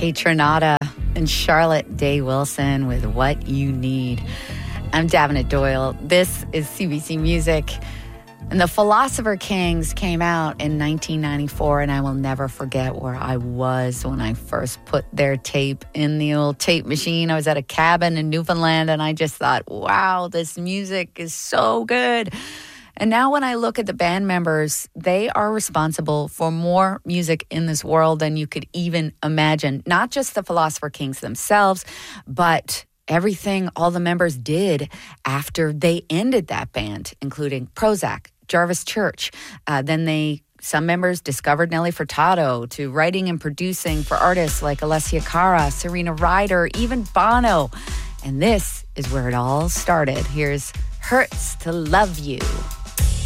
Kaytranada and Charlotte Day Wilson with What You Need. I'm Davina Doyle. This is CBC Music. And the Philosopher Kings came out in 1994, and I will never forget where I was when I first put their tape in the old tape machine. I was at a cabin in Newfoundland, and I just thought, wow, this music is so good. And now when I look at the band members, they are responsible for more music in this world than you could even imagine. Not just the Philosopher Kings themselves, but everything all the members did after they ended that band, including Prozzak, Jarvis Church. Then some members discovered Nelly Furtado, to writing and producing for artists like Alessia Cara, Serena Ryder, even Bono. And this is where it all started. Here's Hurts to Love You.